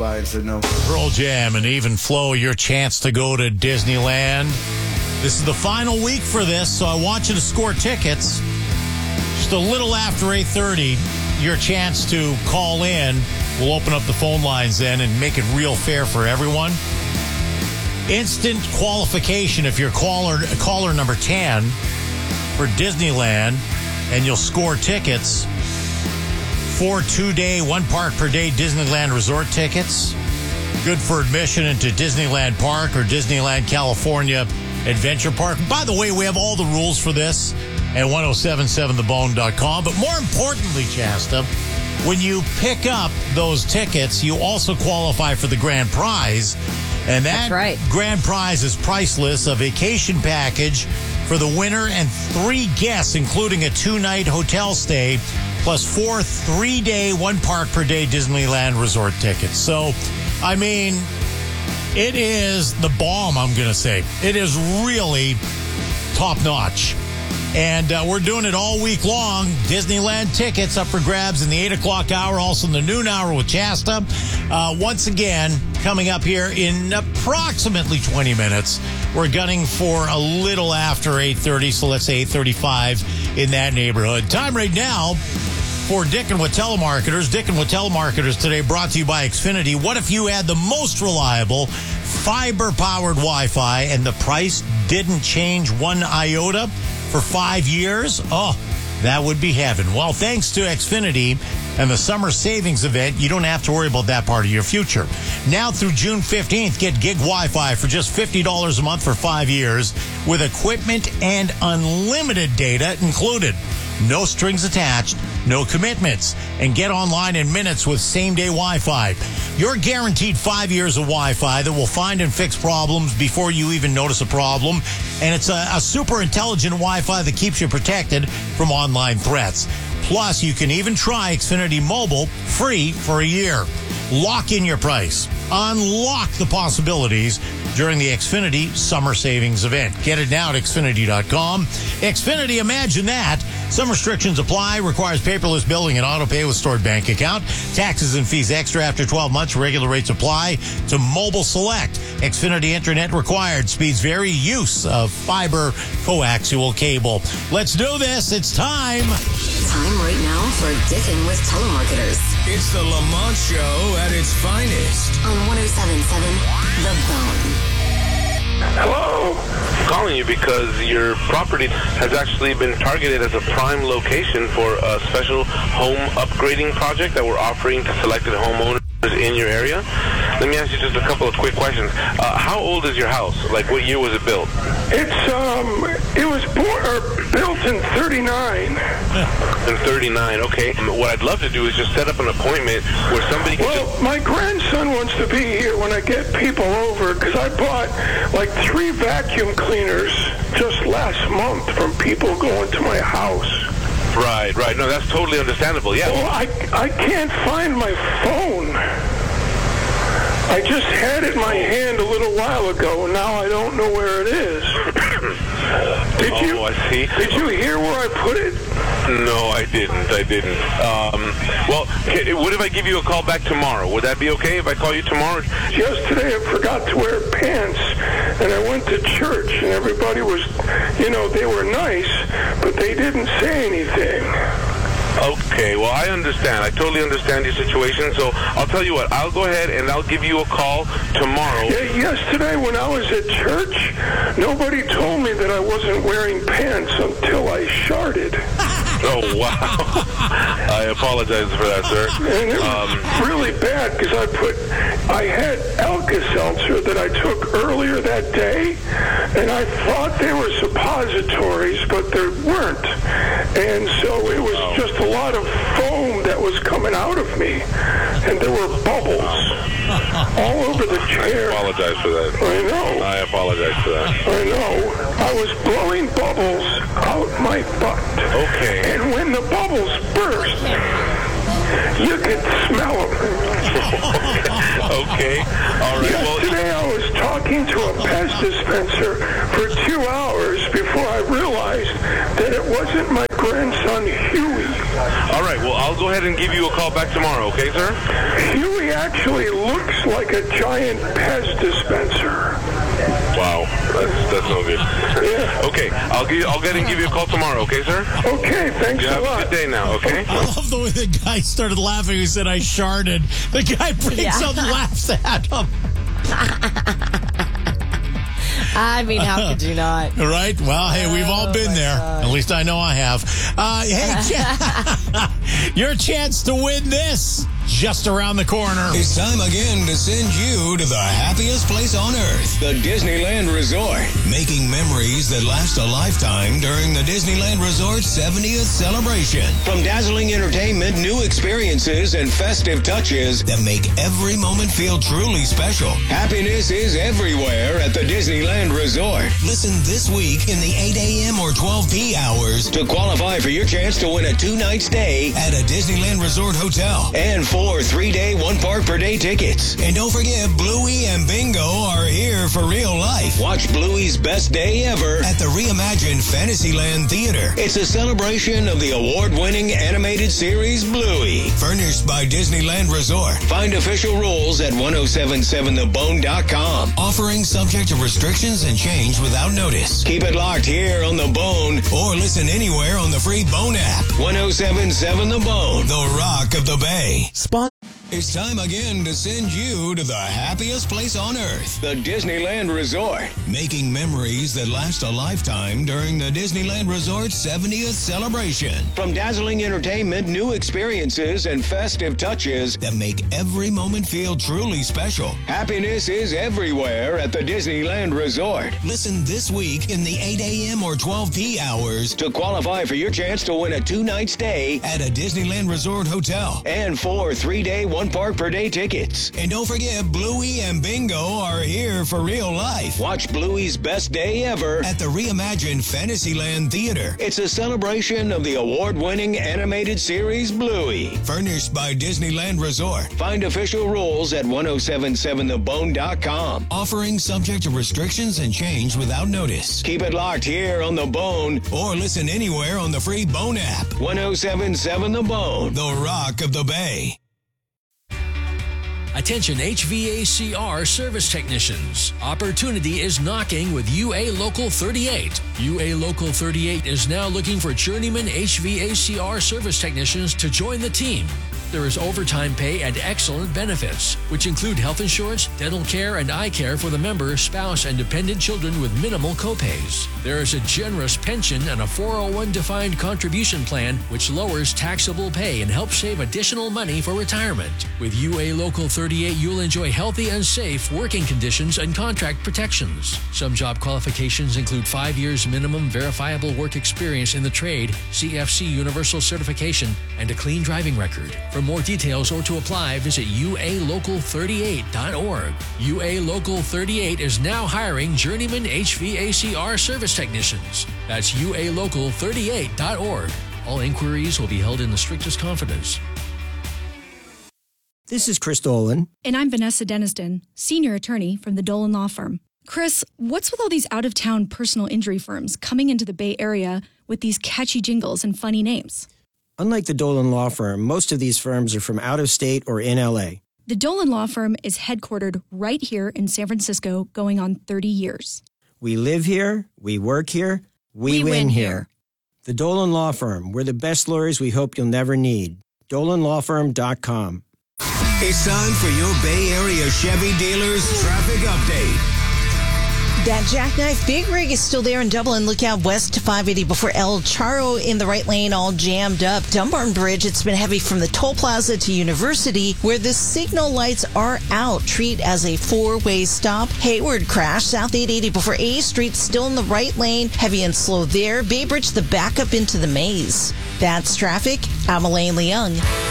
I said no. Pearl Jam and Even Flow, your chance to go to Disneyland. This is the final week for this, so I want you to score tickets. Just a little after 8:30, your chance to call in. We'll open up the phone lines then and make it real fair for everyone. Instant qualification if you're caller number 10 for Disneyland, and you'll score tickets. 4 2-day, 1 park per day Disneyland resort tickets. Good for admission into Disneyland Park or Disneyland California Adventure Park. By the way, we have all the rules for this at 1077thebone.com. But more importantly, Shasta, when you pick up those tickets, you also qualify for the grand prize. And that grand prize is priceless, a vacation package for the winner and 3 guests, including a 2-night hotel stay, plus 4 3-day, 1 park per day Disneyland resort tickets. So, I mean, it is the bomb, I'm going to say. It is really top notch. And we're doing it all week long. Disneyland tickets up for grabs in the 8 o'clock hour, also in the noon hour with Shasta. Once again, coming up here in approximately 20 minutes, we're gunning for a little after 8:30, so let's say 8:35 in that neighborhood. Time right now for Dickin' with Telemarketers. Dickin' with Telemarketers today brought to you by Xfinity. What if you had the most reliable fiber-powered Wi-Fi and the price didn't change 1 iota for 5 years? Oh, that would be heaven. Well, thanks to Xfinity and the summer savings event, you don't have to worry about that part of your future. Now through June 15th, get gig Wi-Fi for just $50 a month for 5 years with equipment and unlimited data included. No strings attached, no commitments, and get online in minutes with same-day Wi-Fi. You're guaranteed 5 years of Wi-Fi that will find and fix problems before you even notice a problem, and it's a super intelligent Wi-Fi that keeps you protected from online threats. Plus, you can even try Xfinity Mobile free for a year. Lock in your price. Unlock the possibilities during the Xfinity Summer Savings Event. Get it now at Xfinity.com. Xfinity, imagine that. Some restrictions apply. Requires paperless billing and auto pay with stored bank account. Taxes and fees extra after 12 months. Regular rates apply to Mobile Select. Xfinity Internet required. Speeds vary. Use of fiber coaxial cable. Let's do this. It's time. Time right now for Dickin' with Telemarketers. It's the Lamont Show at its finest. On 1077 The Bone. Hello. I'm calling you because your property has actually been targeted as a prime location for a special home upgrading project that we're offering to selected homeowners in your area. Let me ask you just a couple of quick questions. How old is your house? Like, what year was it built? It was built in 39. In 39, okay. What I'd love to do is just set up an appointment where somebody can... Well, my grandson wants to be here when I get people over, because I bought like 3 vacuum cleaners just last month from people going to my house. Right. No, that's totally understandable, yeah. Well, I can't find my phone. I just had it in my hand a little while ago, and now I don't know where it is. I see. Did you hear where I put it? No, I didn't. Well, what if I give you a call back tomorrow? Would that be okay if I call you tomorrow? Yesterday I forgot to wear pants, and I went to church, and everybody was, they were nice, but they didn't say anything. Okay, well, I understand. I totally understand your situation, so I'll tell you what. I'll go ahead and I'll give you a call tomorrow. Yesterday when I was at church, nobody told me that I wasn't wearing pants until I sharted. Oh, wow. I apologize for that, sir. And it was really bad because I had Alka-Seltzer that I took earlier that day, and I thought they were suppositories, but they weren't. And so it was just a lot of foam that was coming out of me, and there were bubbles all over the chair. I apologize for that. I know. I apologize for that. I know. I was blowing bubbles out my butt. Okay. And when the bubbles burst, you could smell them. Okay. All right. Yesterday I was talking to a pest dispenser for 2 hours before I realized that it wasn't my grandson Huey. All right, well, I'll go ahead and give you a call back tomorrow, okay, sir? Huey actually looks like a giant Pez dispenser. Wow, that's no good. Yeah. Okay, I'll go ahead and give you a call tomorrow, okay, sir? Okay, thanks You a have lot. a good day now, okay? I love the way the guy started laughing. He said, I sharded. The guy breaks up and laughs at him. I mean, how could you not? Right? Well, hey, we've all been there. God. At least I know I have. Hey, your chance to win this just around the corner. It's time again to send you to the happiest place on earth, the Disneyland Resort. Making memories that last a lifetime during the Disneyland Resort 70th celebration. From dazzling entertainment, new experiences, and festive touches that make every moment feel truly special. Happiness is everywhere at the Disneyland Resort. Listen this week in the 8 a.m. or 12 p. hours to qualify for your chance to win a 2-night stay at a Disneyland Resort hotel and 4 3-day, 1-park per day tickets. And don't forget, Bluey and Bingo are here for real life. Watch Bluey's best day ever at the reimagined Fantasyland Theater. It's a celebration of the award-winning animated series Bluey. Furnished by Disneyland Resort. Find official rules at 1077thebone.com. Offering subject to restrictions and change without notice. Keep it locked here on The Bone or listen anywhere on the free Bone app. 1077 The Bone, the Rock of the Bay. It's time again to send you to the happiest place on earth, the Disneyland Resort. Making memories that last a lifetime during the Disneyland Resort 70th celebration. From dazzling entertainment, new experiences, and festive touches that make every moment feel truly special. Happiness is everywhere at the Disneyland Resort. Listen this week in the 8 a.m. or 12 p. hours to qualify for your chance to win a 2-night stay at a Disneyland Resort hotel and 4 3-day, 1-park per day tickets. And don't forget, Bluey and Bingo are here for real life. Watch Bluey's best day ever at the reimagined Fantasyland Theater. It's a celebration of the award-winning animated series Bluey. Furnished by Disneyland Resort. Find official rules at 1077thebone.com. Offering subject to restrictions and change without notice. Keep it locked here on The Bone or listen anywhere on the free Bone app. 1077 The Bone, the Rock of the Bay. Attention HVACR service technicians. Opportunity is knocking with UA Local 38. UA Local 38 is now looking for journeyman HVACR service technicians to join the team. There is overtime pay and excellent benefits, which include health insurance, dental care, and eye care for the member, spouse, and dependent children with minimal copays. There is a generous pension and a 401 defined contribution plan, which lowers taxable pay and helps save additional money for retirement. With UA Local 38, you'll enjoy healthy and safe working conditions and contract protections. Some job qualifications include 5 years minimum verifiable work experience in the trade, CFC Universal Certification, and a clean driving record. For more details or to apply, visit ualocal38.org. UA Local 38 is now hiring journeyman HVACR service technicians. That's ualocal38.org. All inquiries will be held in the strictest confidence. This is Chris Dolan. And I'm Vanessa Deniston, senior attorney from the Dolan Law Firm. Chris, what's with all these out-of-town personal injury firms coming into the Bay Area with these catchy jingles and funny names? Unlike the Dolan Law Firm, most of these firms are from out of state or in L.A. The Dolan Law Firm is headquartered right here in San Francisco, going on 30 years. We live here, we work here, we win here. The Dolan Law Firm, we're the best lawyers we hope you'll never need. DolanLawFirm.com. It's time for your Bay Area Chevy dealers traffic update. That Jackknife Big Rig is still there in Dublin. Look out west to 580 before El Charro in the right lane, all jammed up. Dunbarton Bridge, it's been heavy from the toll plaza to University, where the signal lights are out. Treat as a four-way stop. Hayward crash, south 880 before A Street, still in the right lane, heavy and slow there. Bay Bridge, the backup into the maze. That's traffic. I'm Elaine Leung.